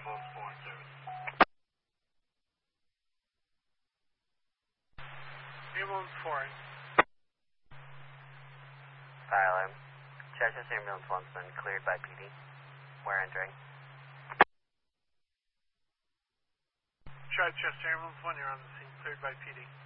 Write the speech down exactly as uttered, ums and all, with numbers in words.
ambulance four in service. Ambulance four. Fire alarm. Chichester Ambulance one's been cleared by P D. We're entering. Chichester Ambulance one, you're on the scene, cleared by P D.